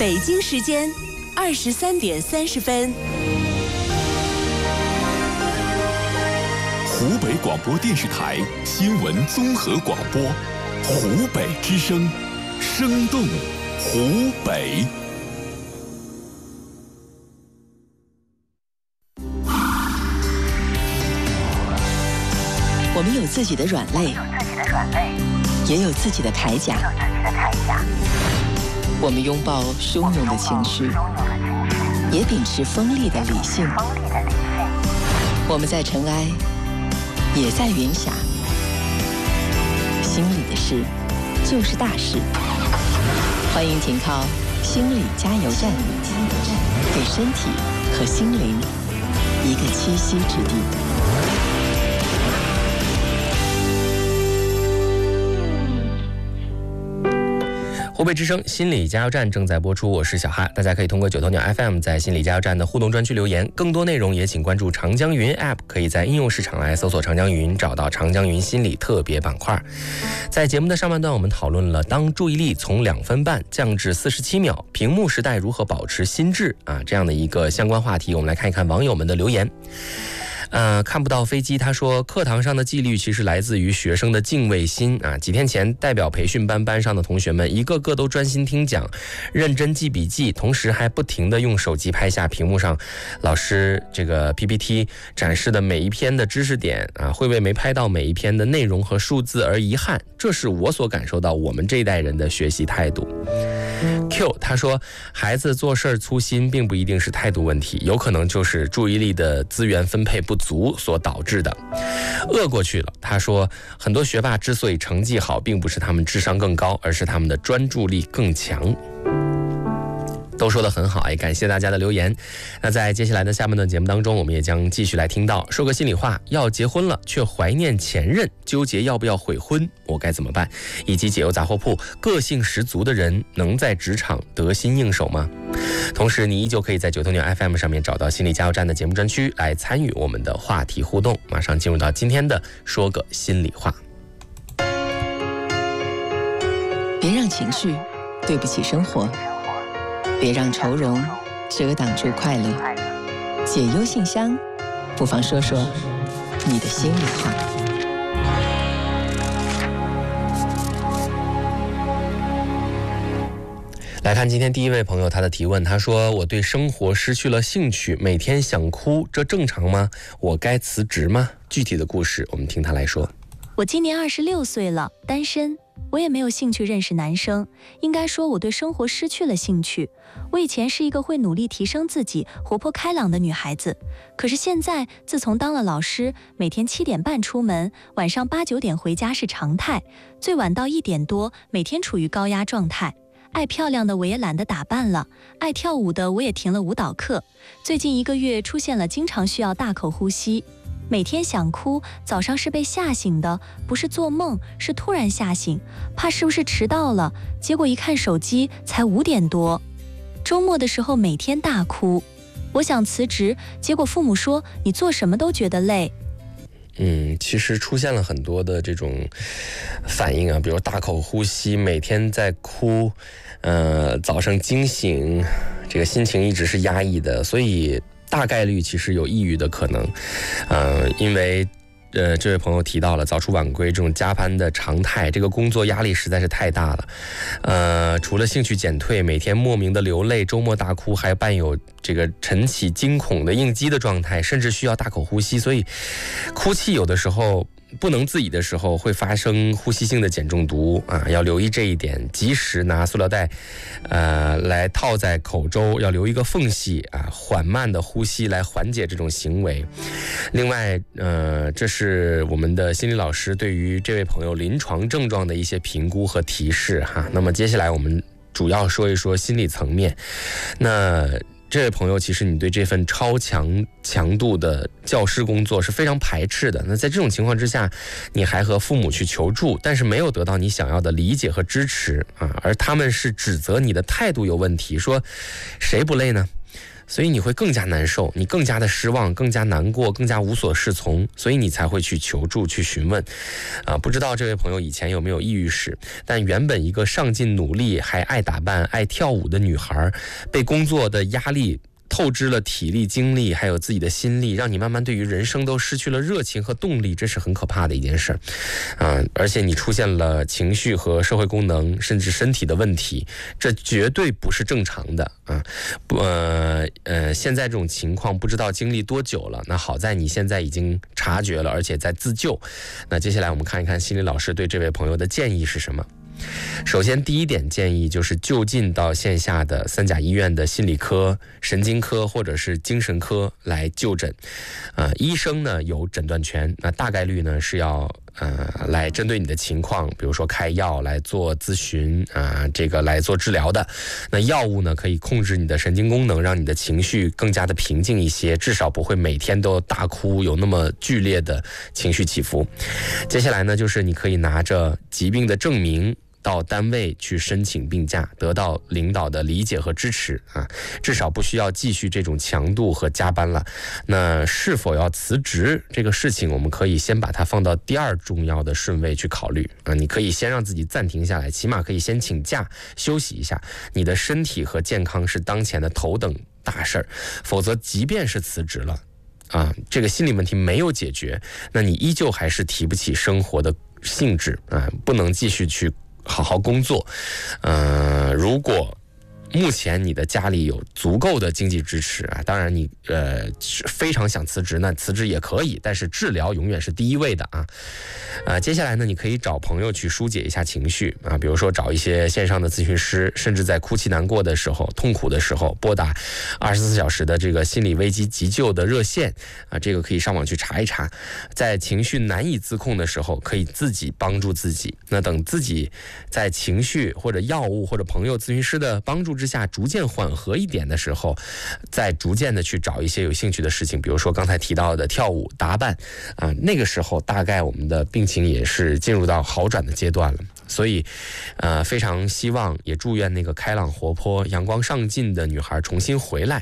北京时间23:30。 湖北广播电视台新闻综合广播，湖北之声，生动湖北。 我们有自己的软肋，也有自己的铠甲。我们拥抱汹涌的情绪，也秉持锋利的理性。我们在尘埃，也在云霞。心里的事，就是大事。欢迎停靠心理加油站，给身体和心灵一个栖息之地。 湖北之声心理加油站正在播出，我是小哈，大家可以通过九头鸟 FM 在心理加油站的互动专区留言，更多内容也请关注长江云 App， 可以在应用市场来搜索长江云，找到长江云心理特别板块。在节目的上半段，我们讨论了当注意力从2分半降至47秒，屏幕时代如何保持心智这样的一个相关话题，我们来看一看网友们的留言。看不到飞机，他说课堂上的纪律其实来自于学生的敬畏心几天前代表培训班上的同学们一个个都专心听讲，认真记笔记，同时还不停地用手机拍下屏幕上老师这个 PPT 展示的每一篇的知识点会为没拍到每一篇的内容和数字而遗憾，这是我所感受到我们这一代人的学习态度。Q 他说孩子做事粗心并不一定是态度问题，有可能就是注意力的资源分配不足所导致的。饿过去了，他说很多学霸之所以成绩好，并不是他们智商更高，而是他们的专注力更强。都说得很好，也感谢大家的留言。那在接下来的下半段节目当中，我们也将继续来听到说个心里话，要结婚了却怀念前任，纠结要不要悔婚，我该怎么办？以及解忧杂货铺，个性十足的人能在职场得心应手吗？同时你依旧可以在九头鸟 FM 上面找到心理加油站的节目专区来参与我们的话题互动。马上进入到今天的说个心里话。 别让情绪对不起生活，别让愁容遮挡住快乐。解忧信箱，不妨说说你的心里话。 来看今天第一位朋友他的提问，他说我对生活失去了兴趣，每天想哭，这正常吗？我该辞职吗？具体的故事我们听他来说。 我今年26岁了，单身，我也没有兴趣认识男生，应该说我对生活失去了兴趣。我以前是一个会努力提升自己、活泼开朗的女孩子，可是现在自从当了老师，每天7点半出门，晚上8、9点回家是常态，最晚到1点多，每天处于高压状态。爱漂亮的我也懒得打扮了，爱跳舞的我也停了舞蹈课。最近1个月出现了经常需要大口呼吸，每天想哭，早上是被吓醒的，不是做梦，是突然吓醒，怕是不是迟到了，结果一看手机才5点多。周末的时候每天大哭，我想辞职，结果父母说你做什么都觉得累。 其实出现了很多的这种反应比如大口呼吸，每天在哭，早上惊醒，这个心情一直是压抑的，所以大概率其实有抑郁的可能，因为这位朋友提到了早出晚归这种加班的常态，这个工作压力实在是太大了。除了兴趣减退，每天莫名的流泪，周末大哭，还伴有这个晨起惊恐的应激的状态，甚至需要大口呼吸。所以哭泣有的时候不能自已的时候会发生呼吸性的碱中毒要留意这一点，及时拿塑料袋来套在口周，要留一个缝隙缓慢的呼吸来缓解这种行为。另外这是我们的心理老师对于这位朋友临床症状的一些评估和提示那么接下来我们主要说一说心理层面。那这位朋友，其实你对这份超强度的教师工作是非常排斥的。那在这种情况之下，你还和父母去求助，但是没有得到你想要的理解和支持而他们是指责你的态度有问题，说谁不累呢？ 所以你会更加难受，你更加的失望，更加难过，更加无所适从，所以你才会去求助，去询问。不知道这位朋友以前有没有抑郁史，但原本一个上进努力还爱打扮爱跳舞的女孩，被工作的压力透支了体力精力还有自己的心力，让你慢慢对于人生都失去了热情和动力，这是很可怕的一件事而且你出现了情绪和社会功能甚至身体的问题，这绝对不是正常的现在这种情况不知道经历多久了，那好在你现在已经察觉了，而且在自救。那接下来我们看一看心理老师对这位朋友的建议是什么。首先第一点建议就是就近到线下的三甲医院的心理科、神经科或者是精神科来就诊。医生呢有诊断权，那大概率呢是要来针对你的情况，比如说开药来做咨询这个来做治疗的。那药物呢可以控制你的神经功能，让你的情绪更加的平静一些，至少不会每天都大哭，有那么剧烈的情绪起伏。接下来呢就是你可以拿着疾病的证明到单位去申请病假，得到领导的理解和支持至少不需要继续这种强度和加班了。那是否要辞职这个事情，我们可以先把它放到第二重要的顺位去考虑你可以先让自己暂停下来，起码可以先请假休息一下。你的身体和健康是当前的头等大事儿，否则即便是辞职了这个心理问题没有解决，那你依旧还是提不起生活的兴致不能继续去好好工作。如果目前你的家里有足够的经济支持当然你非常想辞职，那辞职也可以，但是治疗永远是第一位的接下来呢，你可以找朋友去疏解一下情绪比如说找一些线上的咨询师，甚至在哭泣难过的时候、痛苦的时候，拨打24小时的这个心理危机急救的热线这个可以上网去查一查。在情绪难以自控的时候，可以自己帮助自己。那等自己在情绪或者药物或者朋友咨询师的帮助之下逐渐缓和一点的时候，再逐渐的去找一些有兴趣的事情，比如说刚才提到的跳舞、打扮那个时候大概我们的病情也是进入到好转的阶段了。所以非常希望也祝愿那个开朗活泼阳光上进的女孩重新回来